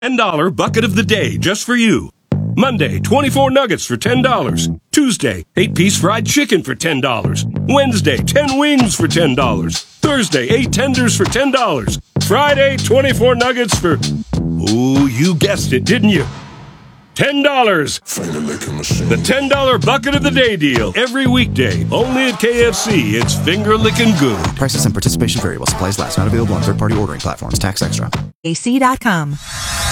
$10 bucket of the day just for you. Monday, 24 nuggets for $10. Tuesday, 8-piece fried chicken for $10. Wednesday, 10 wings for $10. Thursday, 8 tenders for $10. Friday, 24 nuggets for... Ooh, you guessed it, didn't you? $10. The $10 bucket of the day deal. Every weekday, only at KFC. It's finger-licking good. Prices and participation vary while supplies last. Not available on third-party ordering platforms. Tax extra. AC.com.